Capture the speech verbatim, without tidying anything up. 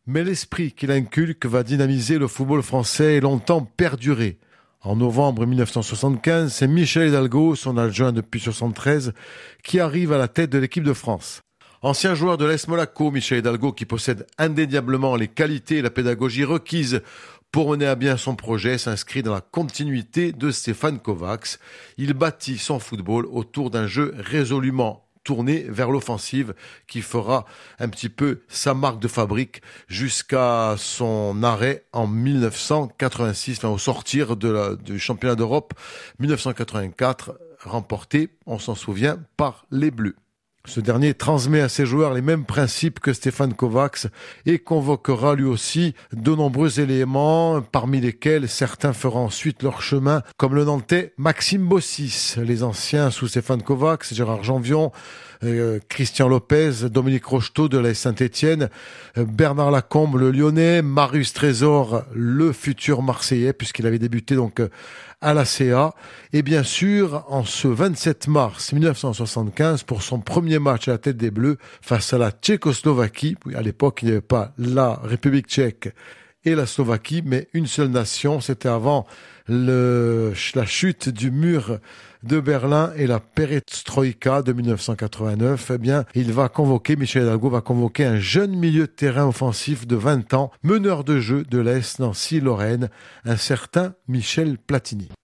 Mais l'esprit qu'il inculque va dynamiser le football français et longtemps perdurer. En novembre mille neuf cent soixante-quinze, c'est Michel Hidalgo, son adjoint depuis soixante-treize, qui arrive à la tête de l'équipe de France. Ancien joueur de l'A S Monaco, Michel Hidalgo, qui possède indéniablement les qualités et la pédagogie requises pour mener à bien son projet, s'inscrit dans la continuité de Stéphane Kovacs. Il bâtit son football autour d'un jeu résolument tourné vers l'offensive qui fera un petit peu sa marque de fabrique jusqu'à son arrêt en mille neuf cent quatre-vingt-six, enfin au sortir de la, du championnat d'Europe mille neuf cent quatre-vingt-quatre, remporté, on s'en souvient, par les Bleus. Ce dernier transmet à ses joueurs les mêmes principes que Stéphane Kovacs et convoquera lui aussi de nombreux éléments, parmi lesquels certains feront ensuite leur chemin, comme le Nantais Maxime Bossis, les anciens sous Stéphane Kovacs, Gérard Janvion, euh, Christian Lopez, Dominique Rocheteau de l'A S Saint-Étienne, euh, Bernard Lacombe, le Lyonnais, Marius Trésor, le futur Marseillais, puisqu'il avait débuté donc euh, à la C A. Et bien sûr, en ce vingt-sept mars mille neuf cent soixante-quinze, pour son premier match à la tête des Bleus face à la Tchécoslovaquie, à l'époque il n'y avait pas la République tchèque et la Slovaquie, mais une seule nation, c'était avant le, la chute du mur de Berlin et la perestroïka de mille neuf cent quatre-vingt-neuf, eh bien, il va convoquer, Michel Hidalgo va convoquer un jeune milieu de terrain offensif de vingt ans, meneur de jeu de l'A S Nancy-Lorraine, un certain Michel Platini.